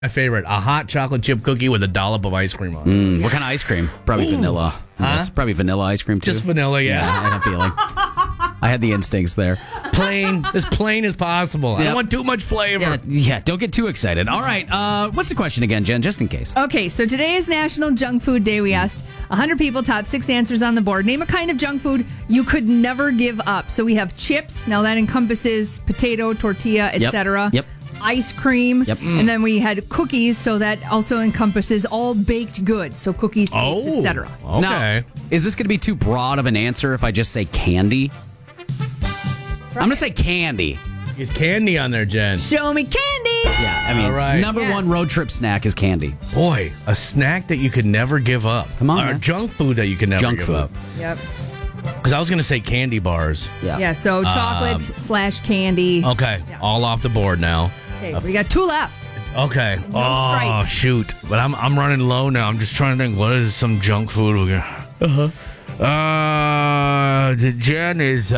My favorite, a hot chocolate chip cookie with a dollop of ice cream on it. What kind of ice cream? Probably vanilla. Yes, probably vanilla ice cream, too. Just vanilla, yeah. I had a feeling. I had the instincts there. Plain, as plain as possible. I don't want too much flavor. Yeah, don't get too excited. All right, what's the question again, Jen, just in case? Okay, so today is National Junk Food Day. We asked 100 people, top 6 answers on the board. Name a kind of junk food you could never give up. So we have chips. Now that encompasses potato, tortilla, etc. Yep. Ice cream. Yep. And then we had cookies, so that also encompasses all baked goods. So cookies, cakes, etc. Okay. Now, is this going to be too broad of an answer if I just say candy? I'm going to say candy. Is candy on there, Jen? Show me candy. Yeah, I mean, All right. number one road trip snack is candy. Boy, a snack that you could never give up. Come on, Or man. junk food that you could never Junk give food. up. Yep. Because I was going to say candy bars. Yeah, so chocolate / candy. Okay, all off the board now. Okay, we got 2 left. Okay. No stripes. Shoot. But I'm running low now. I'm just trying to think, what is some junk food we're going to... Jen is...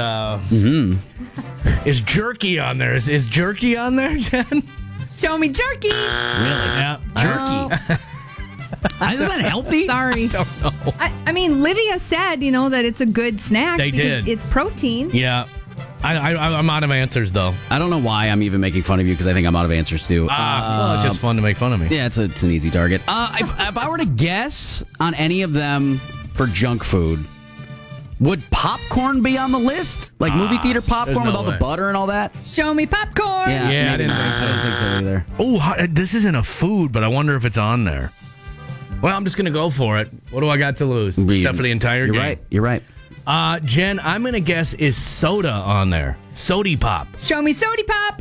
Is jerky on there? Is jerky on there, Jen? Show me jerky. Really? Yeah. Jerky. Is that healthy? Sorry. I don't know. I mean, Livia said, that it's a good snack They because did. it's protein. Yeah. I'm out of answers, though. I don't know why I'm even making fun of you because I think I'm out of answers too. Well, it's just fun to make fun of me. Yeah, it's an easy target. If I were to guess on any of them for junk food, would popcorn be on the list? Like movie theater popcorn no with all way. the butter and all that? Show me popcorn. Yeah, I maybe didn't not. think so. I didn't think so either. Oh, this isn't a food, but I wonder if it's on there. Well, I'm just going to go for it. What do I got to lose? Except for the entire game. You're right. Jen, I'm going to guess is soda on there. Sody pop. Show me sody pop.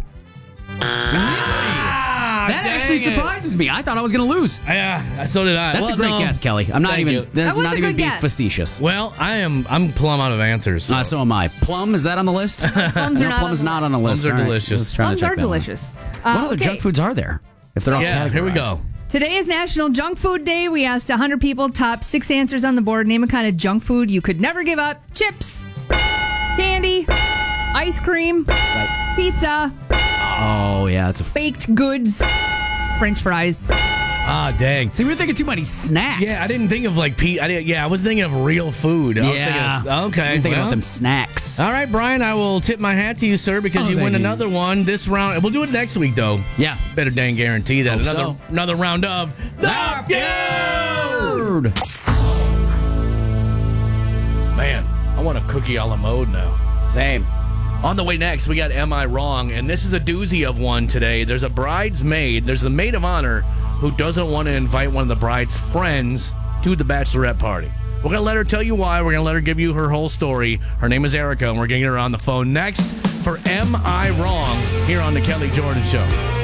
That actually surprises me. I thought I was going to lose. Yeah, so did I. That's a great guess, Kelly. I'm not Thank even you. That was not a even good being guess. facetious. Well, I'm plumb out of answers. So am I. Plum, is that on the list? Plums are No, not plum on is the not list. on the list. Plums are All right. delicious. Just trying to Plums check are that one. delicious. What other Okay. junk foods are there? If they're all Yeah, categorized. here we go. Today is National Junk Food Day. We asked 100 people, top 6 answers on the board. Name a kind of junk food you could never give up. Chips, candy, ice cream, pizza, Oh, yeah. It's a baked goods, French fries. Ah, dang. See, we were thinking too many snacks. Yeah, I didn't think of like Pete. I was thinking of real food. I was thinking okay. I'm thinking well. about them snacks. All right, Brian, I will tip my hat to you, sir, because you thank win you. another one this round. We'll do it next week, though. Yeah. Better dang guarantee that. Hope Another round of The Feud! Bird. Man, I want a cookie a la mode now. Same. On the way next, we got Am I Wrong? And this is a doozy of one today. There's a bridesmaid. There's the maid of honor who doesn't want to invite one of the bride's friends to the bachelorette party. We're going to let her tell you why. We're going to let her give you her whole story. Her name is Erica, and we're going to get her on the phone next for Am I Wrong? Here on The Kelly Jordan Show.